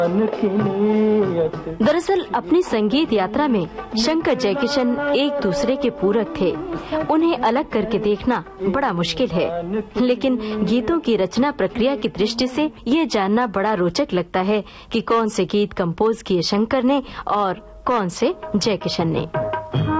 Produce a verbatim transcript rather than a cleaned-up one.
दरअसल अपनी संगीत यात्रा में शंकर जयकिशन एक दूसरे के पूरक थे। उन्हें अलग करके देखना बड़ा मुश्किल है, लेकिन गीतों की रचना प्रक्रिया की दृष्टि से ये जानना बड़ा रोचक लगता है कि कौन से गीत कंपोज किए शंकर ने और कौन से जयकिशन ने।